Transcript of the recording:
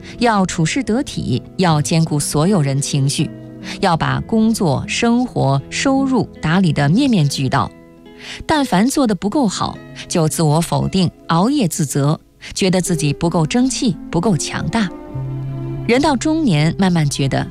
要处事得体，要兼顾所有人情绪，要把工作、生活、收入打理得面面俱到。但凡做得不够好，就自我否定，熬夜自责，觉得自己不够争气，不够强大。人到中年，慢慢觉得